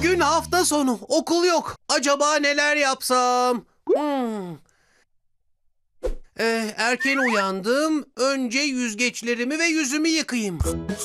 Bugün hafta sonu, okul yok. Acaba neler yapsam? Erken uyandım. Önce yüzgeçlerimi ve yüzümü yıkayayım.